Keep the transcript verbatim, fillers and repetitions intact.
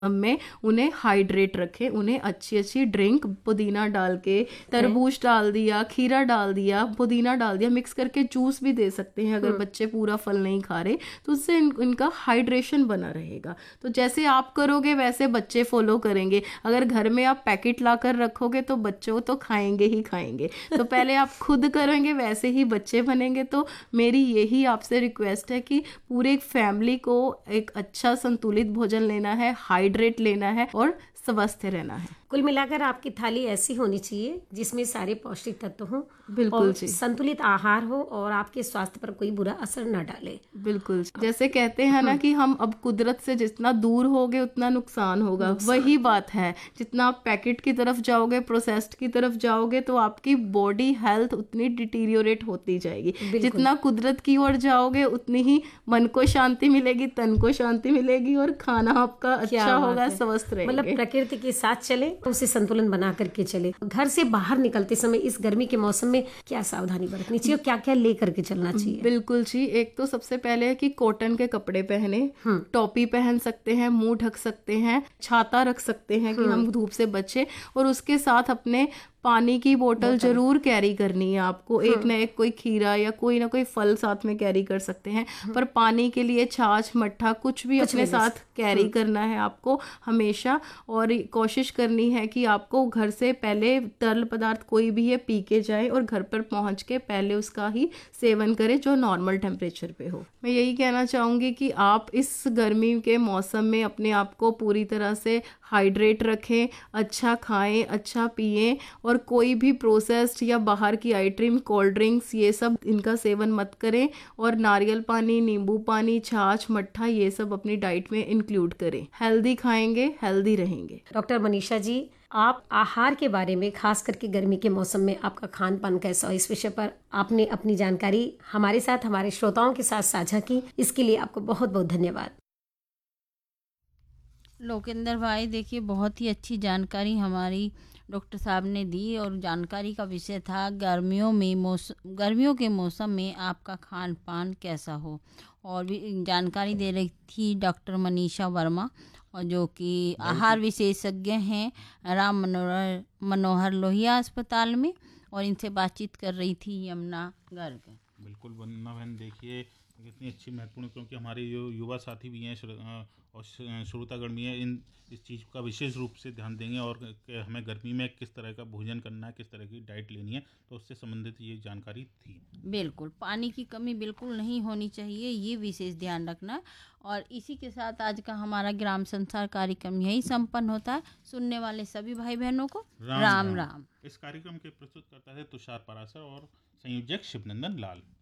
में उन्हें हाइड्रेट रखें, उन्हें अच्छी अच्छी ड्रिंक, पुदीना डाल के, तरबूज डाल दिया, खीरा डाल दिया, पुदीना डाल दिया, मिक्स करके जूस भी दे सकते हैं अगर बच्चे पूरा फल नहीं खा रहे, तो उससे इन, इनका हाइड्रेशन बना रहेगा। तो जैसे आप करोगे वैसे बच्चे फॉलो करेंगे। अगर घर में आप पैकेट ला कर रखोगे तो बच्चों तो खाएंगे ही खाएंगे, तो पहले आप खुद करेंगे वैसे ही बच्चे बनेंगे। तो मेरी यही आपसे रिक्वेस्ट है कि पूरे फैमिली को एक अच्छा संतुलित भोजन लेना है, हाइड्रेट लेना है और स्वस्थ रहना है। कुल मिलाकर आपकी थाली ऐसी होनी चाहिए जिसमें सारे पौष्टिक तत्व हों, बिल्कुल और जी, संतुलित आहार हो और आपके स्वास्थ्य पर कोई बुरा असर न डाले। बिल्कुल जी। जैसे कहते हैं ना कि हम अब कुदरत से जितना दूर होगे उतना नुकसान होगा, वही बात है। जितना आप पैकेट की तरफ जाओगे, प्रोसेस्ड की तरफ जाओगे, तो आपकी बॉडी हेल्थ उतनी डिटीरियोरेट होती जाएगी। जितना कुदरत की ओर जाओगे उतनी ही मन को शांति मिलेगी, तन को शांति मिलेगी और खाना आपका अच्छा होगा, स्वस्थ रहेंगे। मतलब प्रकृति के साथ चले, उसे संतुलन बना करके चले। घर से बाहर निकलते समय इस गर्मी के मौसम में क्या सावधानी बरतनी चाहिए और क्या क्या ले करके चलना चाहिए? बिल्कुल जी, एक तो सबसे पहले है कि कॉटन के कपड़े पहने, टोपी पहन सकते हैं, मुंह ढक सकते हैं, छाता रख सकते हैं कि हम धूप से बचे, और उसके साथ अपने पानी की बोतल जरूर कैरी करनी है आपको। एक ना एक कोई खीरा या कोई ना कोई फल साथ में कैरी कर सकते हैं, पर पानी के लिए छाछ, मट्ठा कुछ भी अपने साथ कैरी करना है आपको हमेशा। और कोशिश करनी है कि आपको घर से पहले तरल पदार्थ कोई भी है पी के जाए और घर पर पहुंच के पहले उसका ही सेवन करें जो नॉर्मल टेम्परेचर पे हो। मैं यही कहना चाहूँगी कि आप इस गर्मी के मौसम में अपने आप को पूरी तरह से हाइड्रेट रखें, अच्छा खाएं, अच्छा पिएं, और कोई भी प्रोसेस्ड या बाहर की आइसक्रीम, कोल्ड ड्रिंक्स, ये सब इनका सेवन मत करें। और नारियल पानी, नींबू पानी, छाछ, मट्ठा ये सब अपनी डाइट में इंक्लूड करें। हेल्दी खाएंगे, हेल्दी रहेंगे। डॉक्टर मनीषा जी, आप आहार के बारे में, खास करके गर्मी के मौसम में आपका खान पान कैसा हो, इस विषय पर आपने अपनी जानकारी हमारे साथ, हमारे श्रोताओं के साथ साझा की। इसके लिए आपको बहुत बहुत धन्यवाद। लोकेंद्र भाई, देखिए बहुत ही अच्छी जानकारी हमारी डॉक्टर साहब ने दी, और जानकारी का विषय था गर्मियों में मौसम गर्मियों के मौसम में आपका खान पान कैसा हो। और भी जानकारी दे रही थी डॉक्टर मनीषा वर्मा, और जो कि आहार विशेषज्ञ हैं राम मनोहर मनोहर लोहिया अस्पताल में, और इनसे बातचीत कर रही थी यमुना गर्ग। बिल्कुल वंदना बहन, देखिए कितनी अच्छी महत्वपूर्ण, क्योंकि हमारे जो युवा साथी भी हैं और श्रोतागण भी हैं, इन इस चीज़ का विशेष रूप से ध्यान देंगे, और हमें गर्मी में किस तरह का भोजन करना है, किस तरह की डाइट लेनी है, तो उससे संबंधित ये जानकारी थी। बिल्कुल, पानी की कमी बिल्कुल नहीं होनी चाहिए, ये विशेष ध्यान रखना। और इसी के साथ आज का हमारा ग्राम संसार कार्यक्रम यही संपन्न होता है। सुनने वाले सभी भाई बहनों को राम राम, राम। इस कार्यक्रम के प्रस्तुत करता है तुषार पराशर और संयोजक शिवनंदन लाल।